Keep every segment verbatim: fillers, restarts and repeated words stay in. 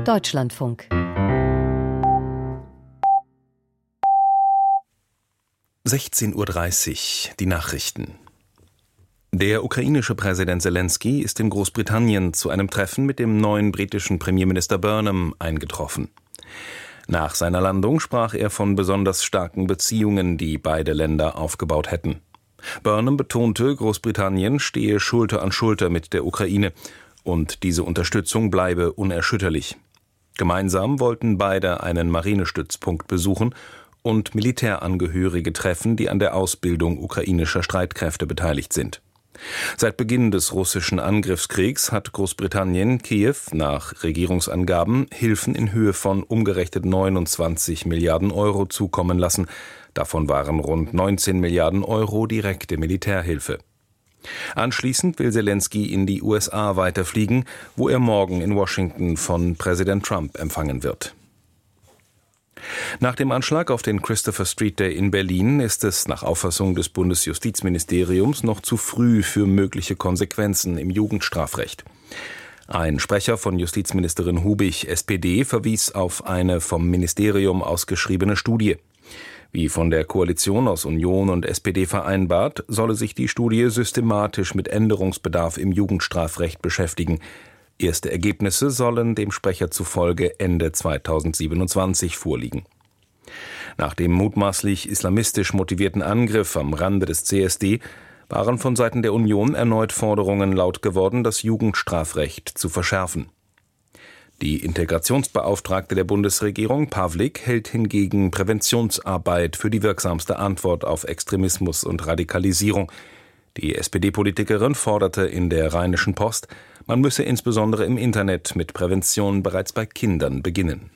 Deutschlandfunk. sechzehn Uhr dreißig, die Nachrichten. Der ukrainische Präsident Selenskyj ist in Großbritannien zu einem Treffen mit dem neuen britischen Premierminister Burnham eingetroffen. Nach seiner Landung sprach er von besonders starken Beziehungen, die beide Länder aufgebaut hätten. Burnham betonte, Großbritannien stehe Schulter an Schulter mit der Ukraine und diese Unterstützung bleibe unerschütterlich. Gemeinsam wollten beide einen Marinestützpunkt besuchen und Militärangehörige treffen, die an der Ausbildung ukrainischer Streitkräfte beteiligt sind. Seit Beginn des russischen Angriffskriegs hat Großbritannien Kiew nach Regierungsangaben Hilfen in Höhe von umgerechnet neunundzwanzig Milliarden Euro zukommen lassen. Davon waren rund neunzehn Milliarden Euro direkte Militärhilfe. Anschließend will Selenskyj in die U S A weiterfliegen, wo er morgen in Washington von Präsident Trump empfangen wird. Nach dem Anschlag auf den Christopher Street Day in Berlin ist es nach Auffassung des Bundesjustizministeriums noch zu früh für mögliche Konsequenzen im Jugendstrafrecht. Ein Sprecher von Justizministerin Hubig, S P D, verwies auf eine vom Ministerium ausgeschriebene Studie. Wie von der Koalition aus Union und S P D vereinbart, solle sich die Studie systematisch mit Änderungsbedarf im Jugendstrafrecht beschäftigen. Erste Ergebnisse sollen dem Sprecher zufolge Ende zweitausendsiebenundzwanzig vorliegen. Nach dem mutmaßlich islamistisch motivierten Angriff am Rande des C S D waren von Seiten der Union erneut Forderungen laut geworden, das Jugendstrafrecht zu verschärfen. Die Integrationsbeauftragte der Bundesregierung, Pawlik, hält hingegen Präventionsarbeit für die wirksamste Antwort auf Extremismus und Radikalisierung. Die S P D-Politikerin forderte in der Rheinischen Post, man müsse insbesondere im Internet mit Prävention bereits bei Kindern beginnen.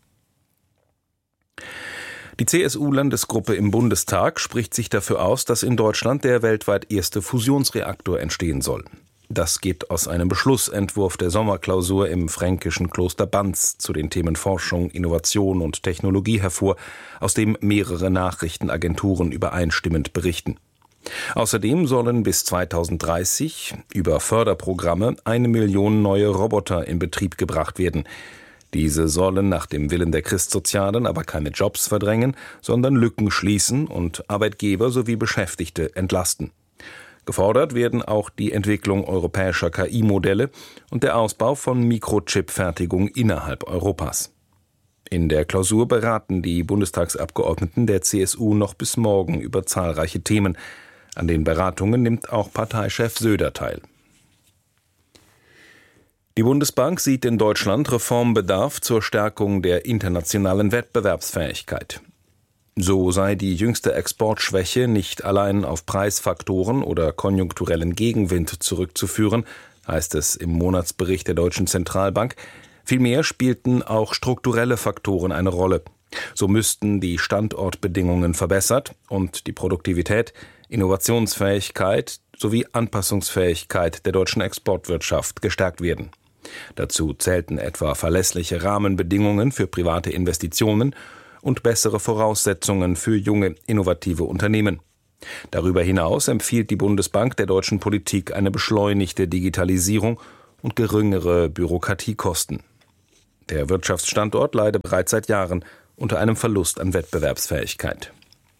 Die C S U-Landesgruppe im Bundestag spricht sich dafür aus, dass in Deutschland der weltweit erste Fusionsreaktor entstehen soll. Das geht aus einem Beschlussentwurf der Sommerklausur im fränkischen Kloster Banz zu den Themen Forschung, Innovation und Technologie hervor, aus dem mehrere Nachrichtenagenturen übereinstimmend berichten. Außerdem sollen bis zweitausenddreißig über Förderprogramme eine Million neue Roboter in Betrieb gebracht werden. Diese sollen nach dem Willen der Christsozialen aber keine Jobs verdrängen, sondern Lücken schließen und Arbeitgeber sowie Beschäftigte entlasten. Gefordert werden auch die Entwicklung europäischer K I-Modelle und der Ausbau von Mikrochip-Fertigung innerhalb Europas. In der Klausur beraten die Bundestagsabgeordneten der C S U noch bis morgen über zahlreiche Themen. An den Beratungen nimmt auch Parteichef Söder teil. Die Bundesbank sieht in Deutschland Reformbedarf zur Stärkung der internationalen Wettbewerbsfähigkeit. So sei die jüngste Exportschwäche nicht allein auf Preisfaktoren oder konjunkturellen Gegenwind zurückzuführen, heißt es im Monatsbericht der Deutschen Zentralbank. Vielmehr spielten auch strukturelle Faktoren eine Rolle. So müssten die Standortbedingungen verbessert und die Produktivität, Innovationsfähigkeit sowie Anpassungsfähigkeit der deutschen Exportwirtschaft gestärkt werden. Dazu zählten etwa verlässliche Rahmenbedingungen für private Investitionen und bessere Voraussetzungen für junge, innovative Unternehmen. Darüber hinaus empfiehlt die Bundesbank der deutschen Politik eine beschleunigte Digitalisierung und geringere Bürokratiekosten. Der Wirtschaftsstandort leide bereits seit Jahren unter einem Verlust an Wettbewerbsfähigkeit.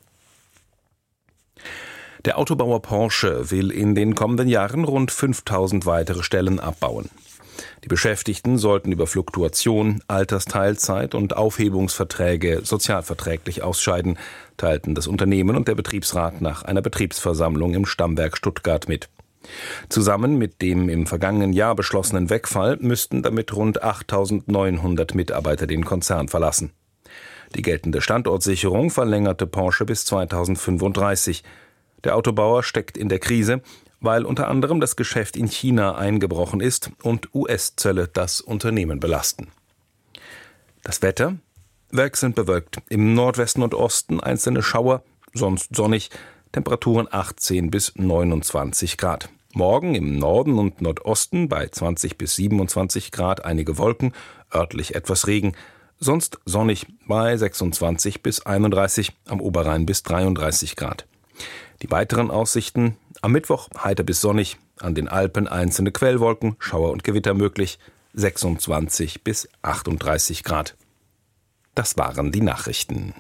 Der Autobauer Porsche will in den kommenden Jahren rund fünftausend weitere Stellen abbauen. Die Beschäftigten sollten über Fluktuation, Altersteilzeit und Aufhebungsverträge sozialverträglich ausscheiden, teilten das Unternehmen und der Betriebsrat nach einer Betriebsversammlung im Stammwerk Stuttgart mit. Zusammen mit dem im vergangenen Jahr beschlossenen Wegfall müssten damit rund achttausendneunhundert Mitarbeiter den Konzern verlassen. Die geltende Standortsicherung verlängerte Porsche bis zweitausendfünfunddreißig. Der Autobauer steckt in der Krise, weil unter anderem das Geschäft in China eingebrochen ist und U S-Zölle das Unternehmen belasten. Das Wetter? Wechselnd bewölkt. Im Nordwesten und Osten einzelne Schauer, sonst sonnig. Temperaturen achtzehn bis neunundzwanzig Grad. Morgen im Norden und Nordosten bei zwanzig bis siebenundzwanzig Grad einige Wolken, örtlich etwas Regen. Sonst sonnig bei sechsundzwanzig bis einunddreißig, am Oberrhein bis dreiunddreißig Grad. Die weiteren Aussichten: am Mittwoch heiter bis sonnig, an den Alpen einzelne Quellwolken, Schauer und Gewitter möglich, sechsundzwanzig bis achtunddreißig Grad. Das waren die Nachrichten.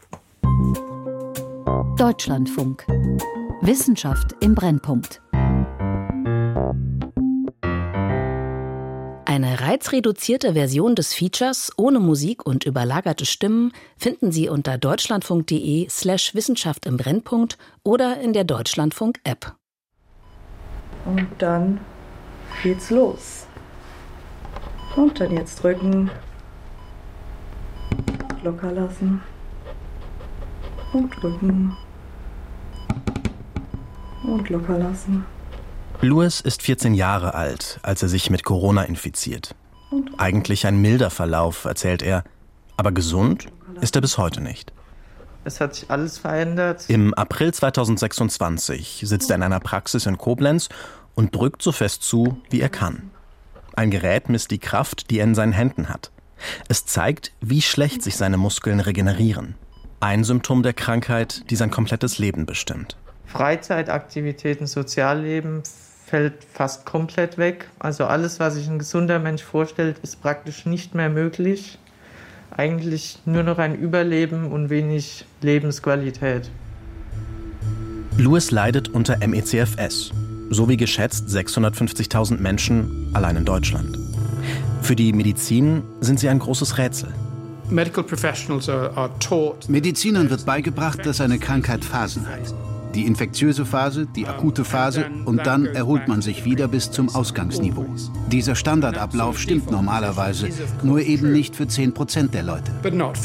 Deutschlandfunk. Wissenschaft im Brennpunkt. Eine reizreduzierte Version des Features ohne Musik und überlagerte Stimmen finden Sie unter deutschlandfunk.de slash Wissenschaft im Brennpunkt oder in der Deutschlandfunk-App. Und dann geht's los. Und dann jetzt drücken, locker lassen und drücken und locker lassen. Louis ist vierzehn Jahre alt, als er sich mit Corona infiziert. Eigentlich ein milder Verlauf, erzählt er, aber gesund ist er bis heute nicht. Es hat sich alles verändert. Im April zweitausendsechsundzwanzig sitzt er in einer Praxis in Koblenz und drückt so fest zu, wie er kann. Ein Gerät misst die Kraft, die er in seinen Händen hat. Es zeigt, wie schlecht sich seine Muskeln regenerieren. Ein Symptom der Krankheit, die sein komplettes Leben bestimmt. Freizeitaktivitäten, Sozialleben fällt fast komplett weg. Also alles, was sich ein gesunder Mensch vorstellt, ist praktisch nicht mehr möglich. Eigentlich nur noch ein Überleben und wenig Lebensqualität. Louis leidet unter M E C F S, so wie geschätzt sechshundertfünfzigtausend Menschen allein in Deutschland. Für die Medizin sind sie ein großes Rätsel. Medizinern wird beigebracht, dass eine Krankheit Phasen hat. Die infektiöse Phase, die akute Phase und dann erholt man sich wieder bis zum Ausgangsniveau. Dieser Standardablauf stimmt normalerweise, nur eben nicht für zehn Prozent der Leute.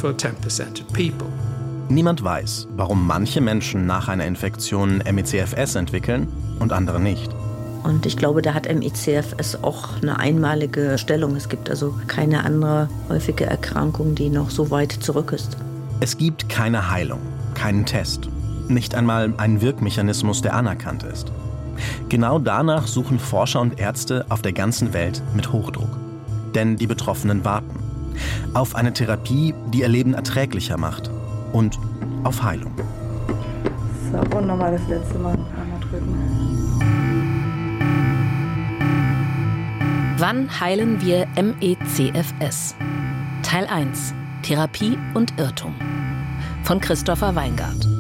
Niemand weiß, warum manche Menschen nach einer Infektion M E C F S entwickeln und andere nicht. Und ich glaube, da hat M E C F S auch eine einmalige Stellung. Es gibt also keine andere häufige Erkrankung, die noch so weit zurück ist. Es gibt keine Heilung, keinen Test. Nicht einmal einen Wirkmechanismus, der anerkannt ist. Genau danach suchen Forscher und Ärzte auf der ganzen Welt mit Hochdruck. Denn die Betroffenen warten. Auf eine Therapie, die ihr Leben erträglicher macht. Und auf Heilung. So, und nochmal das letzte Mal einmal drücken. Wann heilen wir M E C F S? Teil eins. Therapie und Irrtum. Von Christopher Weingart.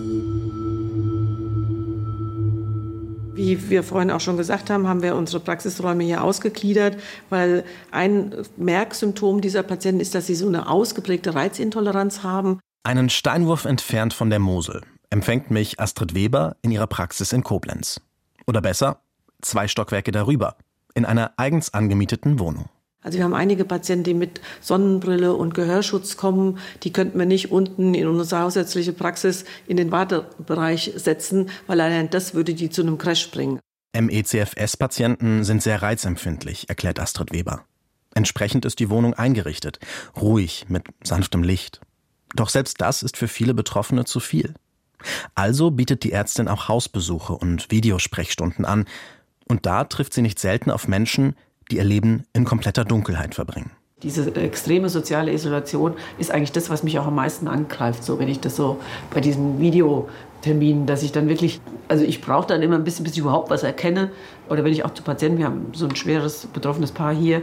Wie wir vorhin auch schon gesagt haben, haben wir unsere Praxisräume hier ausgegliedert, weil ein Merksymptom dieser Patienten ist, dass sie so eine ausgeprägte Reizintoleranz haben. Einen Steinwurf entfernt von der Mosel empfängt mich Astrid Weber in ihrer Praxis in Koblenz. Oder besser, zwei Stockwerke darüber, in einer eigens angemieteten Wohnung. Also wir haben einige Patienten, die mit Sonnenbrille und Gehörschutz kommen. Die könnten wir nicht unten in unsere hausärztliche Praxis in den Wartebereich setzen, weil allein das würde die zu einem Crash bringen. M E C F S-Patienten sind sehr reizempfindlich, erklärt Astrid Weber. Entsprechend ist die Wohnung eingerichtet, ruhig, mit sanftem Licht. Doch selbst das ist für viele Betroffene zu viel. Also bietet die Ärztin auch Hausbesuche und Videosprechstunden an. Und da trifft sie nicht selten auf Menschen, die ihr Leben in kompletter Dunkelheit verbringen. Diese extreme soziale Isolation ist eigentlich das, was mich auch am meisten angreift. So, wenn ich das so bei diesen Videoterminen, dass ich dann wirklich, also ich brauche dann immer ein bisschen, bis ich überhaupt was erkenne. Oder wenn ich auch zu Patienten, wir haben so ein schweres, betroffenes Paar hier,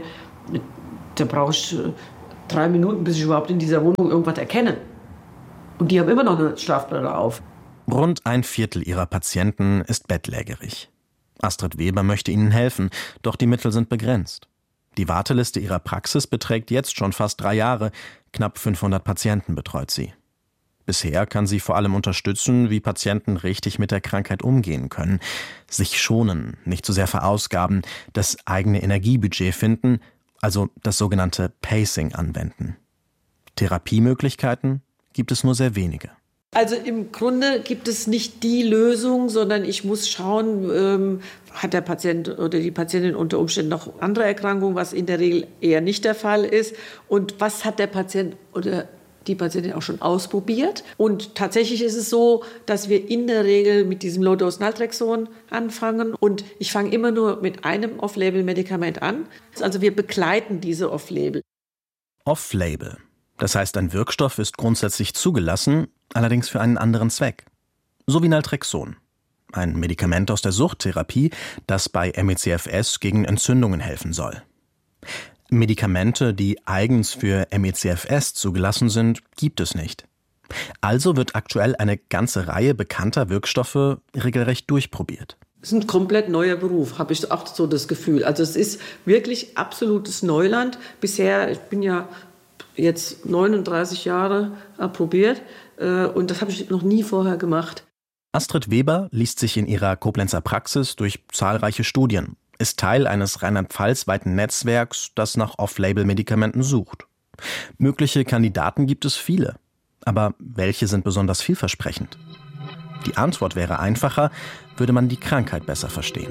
da brauche ich drei Minuten, bis ich überhaupt in dieser Wohnung irgendwas erkenne. Und die haben immer noch eine Schlafbrille auf. Rund ein Viertel ihrer Patienten ist bettlägerig. Astrid Weber möchte ihnen helfen, doch die Mittel sind begrenzt. Die Warteliste ihrer Praxis beträgt jetzt schon fast drei Jahre. Knapp fünfhundert Patienten betreut sie. Bisher kann sie vor allem unterstützen, wie Patienten richtig mit der Krankheit umgehen können, sich schonen, nicht zu sehr verausgaben, das eigene Energiebudget finden, also das sogenannte Pacing anwenden. Therapiemöglichkeiten gibt es nur sehr wenige. Also im Grunde gibt es nicht die Lösung, sondern ich muss schauen, ähm, hat der Patient oder die Patientin unter Umständen noch andere Erkrankungen, was in der Regel eher nicht der Fall ist. Und was hat der Patient oder die Patientin auch schon ausprobiert? Und tatsächlich ist es so, dass wir in der Regel mit diesem Low-Dose-Naltrexon anfangen. Und ich fange immer nur mit einem Off-Label-Medikament an. Also wir begleiten diese Off-Label. Off-Label. Das heißt, ein Wirkstoff ist grundsätzlich zugelassen, allerdings für einen anderen Zweck. So wie Naltrexon, ein Medikament aus der Suchttherapie, das bei M E C F S gegen Entzündungen helfen soll. Medikamente, die eigens für M E C F S zugelassen sind, gibt es nicht. Also wird aktuell eine ganze Reihe bekannter Wirkstoffe regelrecht durchprobiert. Es ist ein komplett neuer Beruf, habe ich auch so das Gefühl. Also es ist wirklich absolutes Neuland. Bisher, ich bin ja jetzt neununddreißig Jahre probiert äh, und das habe ich noch nie vorher gemacht. Astrid Weber liest sich in ihrer Koblenzer Praxis durch zahlreiche Studien, ist Teil eines rheinland-pfalz-weiten Netzwerks, das nach Off-Label-Medikamenten sucht. Mögliche Kandidaten gibt es viele. Aber welche sind besonders vielversprechend? Die Antwort wäre einfacher, würde man die Krankheit besser verstehen.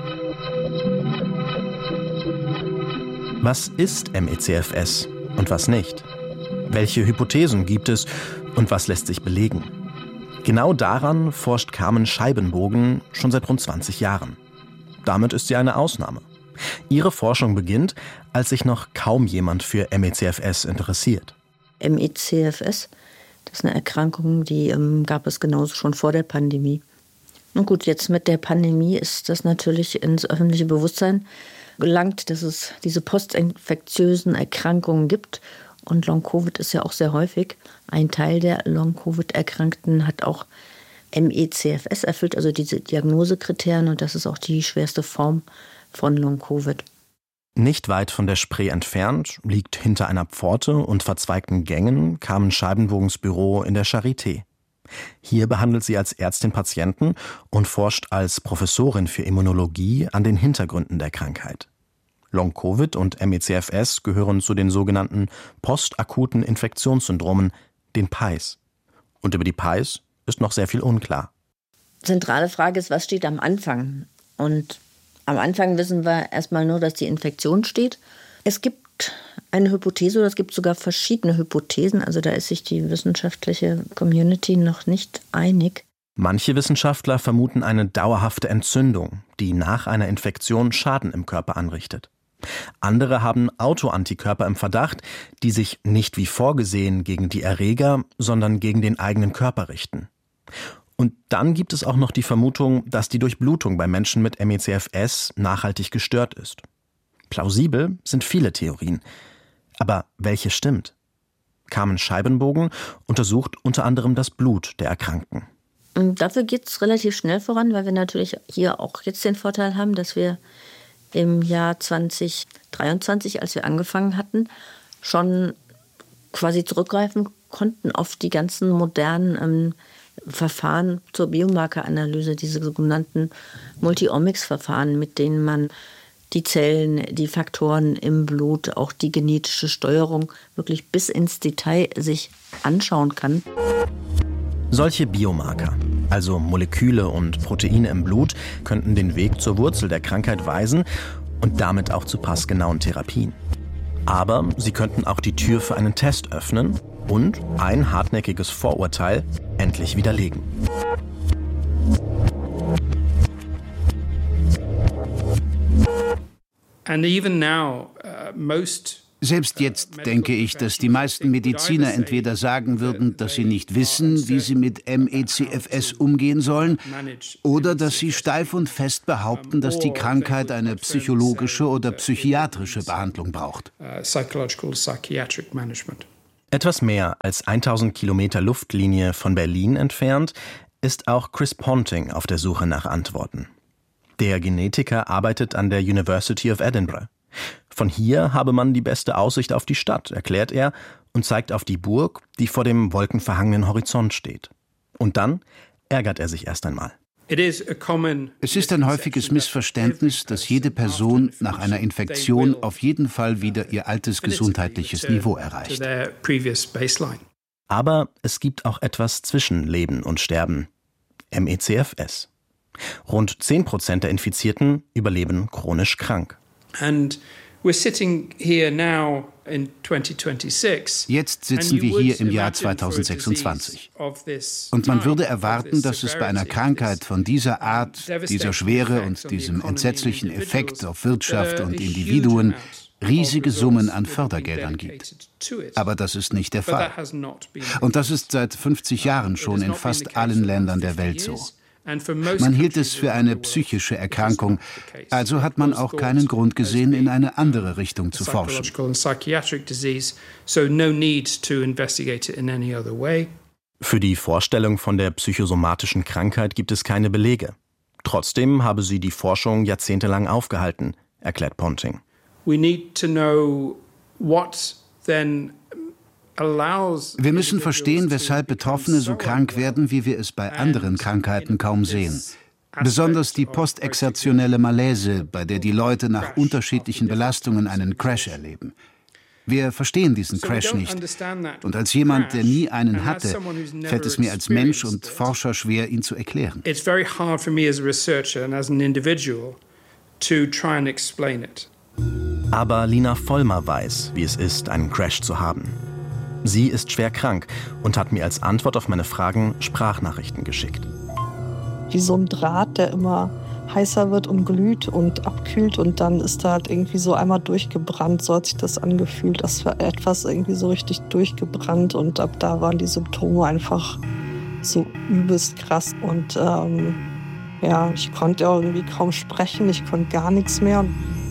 Was ist M E C F S und was nicht? Welche Hypothesen gibt es und was lässt sich belegen? Genau daran forscht Carmen Scheibenbogen schon seit rund zwanzig Jahren. Damit ist sie eine Ausnahme. Ihre Forschung beginnt, als sich noch kaum jemand für M E C F S interessiert. M E C F S, das ist eine Erkrankung, die ähm, gab es genauso schon vor der Pandemie. Und gut, jetzt mit der Pandemie ist das natürlich ins öffentliche Bewusstsein gelangt, dass es diese postinfektiösen Erkrankungen gibt. Und Long-Covid ist ja auch sehr häufig. Ein Teil der Long-Covid-Erkrankten hat auch M E C F S erfüllt, also diese Diagnosekriterien. Und das ist auch die schwerste Form von Long-Covid. Nicht weit von der Spree entfernt liegt hinter einer Pforte und verzweigten Gängen Carmen Scheibenbogens Büro in der Charité. Hier behandelt sie als Ärztin Patienten und forscht als Professorin für Immunologie an den Hintergründen der Krankheit. Long-Covid und M E C F S gehören zu den sogenannten postakuten Infektionssyndromen, den P I S. Und über die P I S ist noch sehr viel unklar. Zentrale Frage ist, was steht am Anfang? Und am Anfang wissen wir erstmal nur, dass die Infektion steht. Es gibt eine Hypothese, oder es gibt sogar verschiedene Hypothesen. Also da ist sich die wissenschaftliche Community noch nicht einig. Manche Wissenschaftler vermuten eine dauerhafte Entzündung, die nach einer Infektion Schaden im Körper anrichtet. Andere haben Autoantikörper im Verdacht, die sich nicht wie vorgesehen gegen die Erreger, sondern gegen den eigenen Körper richten. Und dann gibt es auch noch die Vermutung, dass die Durchblutung bei Menschen mit M E C F S nachhaltig gestört ist. Plausibel sind viele Theorien. Aber welche stimmt? Carmen Scheibenbogen untersucht unter anderem das Blut der Erkrankten. Und dafür geht es relativ schnell voran, weil wir natürlich hier auch jetzt den Vorteil haben, dass wir im Jahr zwanzig dreiundzwanzig, als wir angefangen hatten, schon quasi zurückgreifen konnten auf die ganzen modernen ähm, Verfahren zur Biomarkeranalyse, diese sogenannten Multi-Omics-Verfahren, mit denen man die Zellen, die Faktoren im Blut, auch die genetische Steuerung wirklich bis ins Detail sich anschauen kann. Solche Biomarker, also Moleküle und Proteine im Blut, könnten den Weg zur Wurzel der Krankheit weisen und damit auch zu passgenauen Therapien. Aber sie könnten auch die Tür für einen Test öffnen und ein hartnäckiges Vorurteil endlich widerlegen. And even now, uh, most Selbst jetzt denke ich, dass die meisten Mediziner entweder sagen würden, dass sie nicht wissen, wie sie mit M E C F S umgehen sollen, oder dass sie steif und fest behaupten, dass die Krankheit eine psychologische oder psychiatrische Behandlung braucht. Etwas mehr als tausend Kilometer Luftlinie von Berlin entfernt ist auch Chris Ponting auf der Suche nach Antworten. Der Genetiker arbeitet an der University of Edinburgh. Von hier habe man die beste Aussicht auf die Stadt, erklärt er und zeigt auf die Burg, die vor dem wolkenverhangenen Horizont steht. Und dann ärgert er sich erst einmal. Es ist ein häufiges Missverständnis, dass jede Person nach einer Infektion auf jeden Fall wieder ihr altes gesundheitliches Niveau erreicht. Aber es gibt auch etwas zwischen Leben und Sterben. M E C F S. Rund zehn Prozent der Infizierten überleben chronisch krank. And we're sitting here now in twenty twenty-six. Jetzt sitzen wir hier im Jahr zweitausendsechsundzwanzig. Und man würde erwarten, dass es bei einer Krankheit von dieser Art, dieser Schwere und diesem entsetzlichen Effekt auf Wirtschaft und Individuen riesige Summen an Fördergeldern gibt. Aber das ist nicht der Fall. Und das ist seit fünfzig Jahren schon in fast allen Ländern der Welt so. Man hielt es für eine psychische Erkrankung, also hat man auch keinen Grund gesehen, in eine andere Richtung zu forschen. Für die Vorstellung von der psychosomatischen Krankheit gibt es keine Belege. Trotzdem habe sie die Forschung jahrzehntelang aufgehalten, erklärt Ponting. We need to know what then Wir müssen verstehen, weshalb Betroffene so krank werden, wie wir es bei anderen Krankheiten kaum sehen. Besonders die postexertionelle Malaise, bei der die Leute nach unterschiedlichen Belastungen einen Crash erleben. Wir verstehen diesen Crash nicht. Und als jemand, der nie einen hatte, fällt es mir als Mensch und Forscher schwer, ihn zu erklären. It's very hard for me as a researcher and as an individual to try and explain it. Aber Lina Vollmer weiß, wie es ist, einen Crash zu haben. Sie ist schwer krank und hat mir als Antwort auf meine Fragen Sprachnachrichten geschickt. Wie so ein Draht, der immer heißer wird und glüht und abkühlt und dann ist da halt irgendwie so einmal durchgebrannt, so hat sich das angefühlt. Das war etwas irgendwie so richtig durchgebrannt und ab da waren die Symptome einfach so übelst krass. Und ähm, ja, ich konnte irgendwie kaum sprechen, ich konnte gar nichts mehr.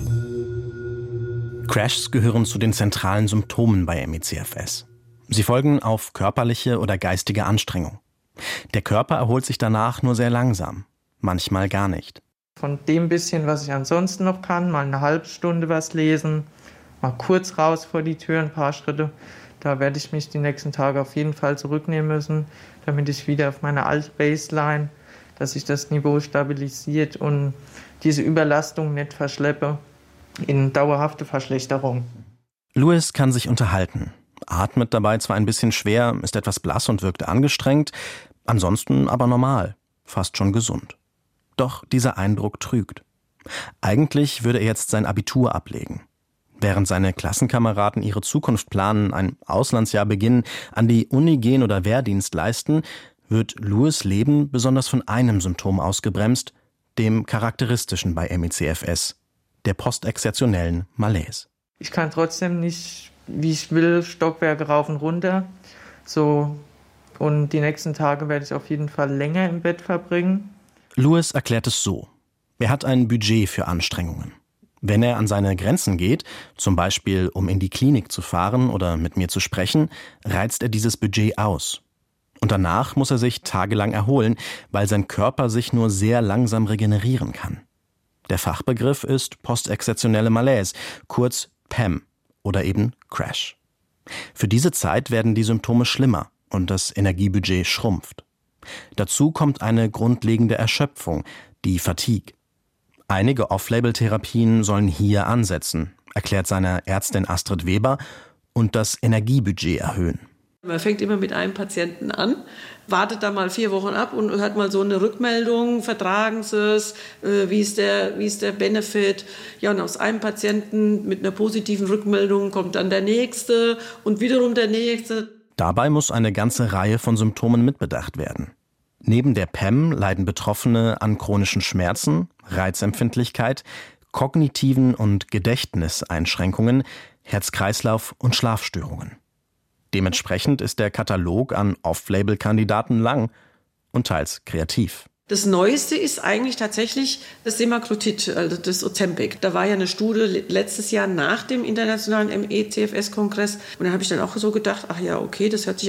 Crashs gehören zu den zentralen Symptomen bei M E C F S. Sie folgen auf körperliche oder geistige Anstrengung. Der Körper erholt sich danach nur sehr langsam, manchmal gar nicht. Von dem bisschen, was ich ansonsten noch kann, mal eine halbe Stunde was lesen, mal kurz raus vor die Tür, ein paar Schritte, da werde ich mich die nächsten Tage auf jeden Fall zurücknehmen müssen, damit ich wieder auf meine alte Baseline, dass sich das Niveau stabilisiert und diese Überlastung nicht verschleppe in dauerhafte Verschlechterung. Louis kann sich unterhalten, atmet dabei zwar ein bisschen schwer, ist etwas blass und wirkt angestrengt, ansonsten aber normal, fast schon gesund. Doch dieser Eindruck trügt. Eigentlich würde er jetzt sein Abitur ablegen. Während seine Klassenkameraden ihre Zukunft planen, ein Auslandsjahr beginnen, an die Uni gehen oder Wehrdienst leisten, wird Louis' Leben besonders von einem Symptom ausgebremst, dem charakteristischen bei M E C F S, der postexertionellen Malaise. Ich kann trotzdem nicht, wie ich will, Stockwerke rauf und runter. So, und die nächsten Tage werde ich auf jeden Fall länger im Bett verbringen. Louis erklärt es so. Er hat ein Budget für Anstrengungen. Wenn er an seine Grenzen geht, zum Beispiel um in die Klinik zu fahren oder mit mir zu sprechen, reizt er dieses Budget aus. Und danach muss er sich tagelang erholen, weil sein Körper sich nur sehr langsam regenerieren kann. Der Fachbegriff ist postexertionelle Malaise, kurz P E M oder eben Crash. Für diese Zeit werden die Symptome schlimmer und das Energiebudget schrumpft. Dazu kommt eine grundlegende Erschöpfung, die Fatigue. Einige Off-Label-Therapien sollen hier ansetzen, erklärt seine Ärztin Astrid Weber, und das Energiebudget erhöhen. Man fängt immer mit einem Patienten an, wartet da mal vier Wochen ab und hört mal so eine Rückmeldung, vertragen sie es, äh, wie ist der, wie ist der Benefit. Ja, und aus einem Patienten mit einer positiven Rückmeldung kommt dann der nächste und wiederum der nächste. Dabei muss eine ganze Reihe von Symptomen mitbedacht werden. Neben der P E M leiden Betroffene an chronischen Schmerzen, Reizempfindlichkeit, kognitiven und Gedächtniseinschränkungen, Herz-Kreislauf- und Schlafstörungen. Dementsprechend ist der Katalog an Off-Label-Kandidaten lang und teils kreativ. Das Neueste ist eigentlich tatsächlich das Semaglutid, also das Ozempic. Da war ja eine Studie letztes Jahr nach dem internationalen M E C F S-Kongress. Und da habe ich dann auch so gedacht, ach ja, okay, das hört sich